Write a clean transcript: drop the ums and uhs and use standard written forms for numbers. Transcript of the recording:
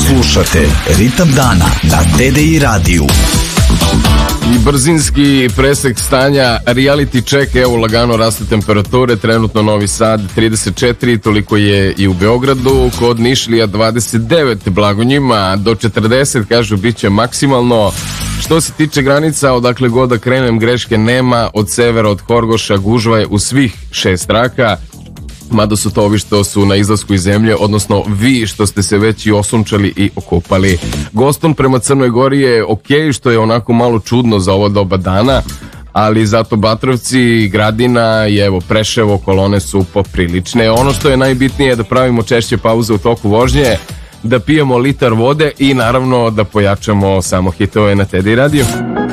Slušate Ritam dana na TDI radiju. I brzinski presek stanja, reality check, evo lagano raste temperature, trenutno Novi Sad 34, toliko je i u Beogradu, kod Nišlija 29, blago njima, do 40, kažu, bit će maksimalno. Što se tiče granica, odakle god da krenem, greške nema, od severa, od Horgoša, gužva je u svih 6 traka, mada su to ovi što su na izlasku iz zemlje, odnosno vi što ste se već i osunčali i okupali. Goston prema Crnoj Gori je okej, što je onako malo čudno za ovo doba dana, ali zato Batrovci, Gradina i evo Preševo, kolone su poprilične. Ono što je najbitnije je da pravimo češće pauze u toku vožnje, da pijemo litar vode i naravno da pojačamo samo hitove na TDI radiju.